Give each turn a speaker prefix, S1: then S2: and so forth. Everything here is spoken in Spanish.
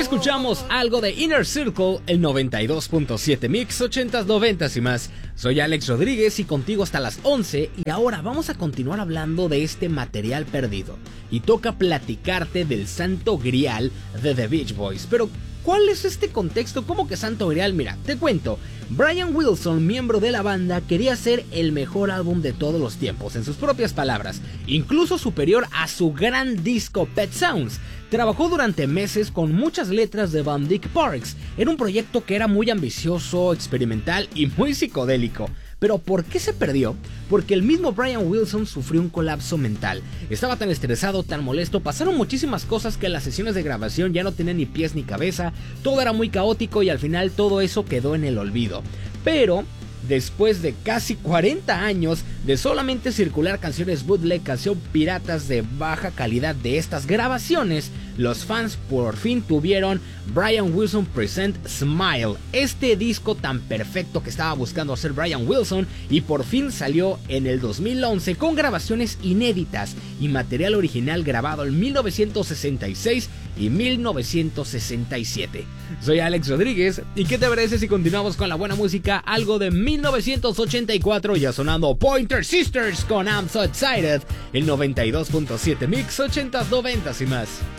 S1: Escuchamos algo de Inner Circle, el 92.7 Mix, 80s, 90s y más. Soy Alex Rodríguez y contigo hasta las 11 y ahora vamos a continuar hablando de este material perdido. Y toca platicarte del Santo Grial de The Beach Boys. Pero, ¿cuál es este contexto? ¿Cómo que Santo Grial? Mira, te cuento. Brian Wilson, miembro de la banda, quería hacer el mejor álbum de todos los tiempos, en sus propias palabras, incluso superior a su gran disco Pet Sounds. Trabajó durante meses con muchas letras de Van Dyke Parks. Era un proyecto que era muy ambicioso, experimental y muy psicodélico. Pero ¿por qué se perdió? Porque el mismo Brian Wilson sufrió un colapso mental. Estaba tan estresado, tan molesto, pasaron muchísimas cosas que las sesiones de grabación ya no tenían ni pies ni cabeza, todo era muy caótico y al final todo eso quedó en el olvido. Pero después de casi 40 años de solamente circular canciones bootleg, canción piratas de baja calidad de estas grabaciones, los fans por fin tuvieron Brian Wilson Present Smile, este disco tan perfecto que estaba buscando hacer Brian Wilson, y por fin salió en el 2011 con grabaciones inéditas y material original grabado en 1966 y 1967. Soy Alex Rodríguez y ¿qué te parece si continuamos con la buena música? Algo de 1984 ya sonando Pointer Sisters con I'm So Excited, el 92.7 Mix, 80s, 90s y más.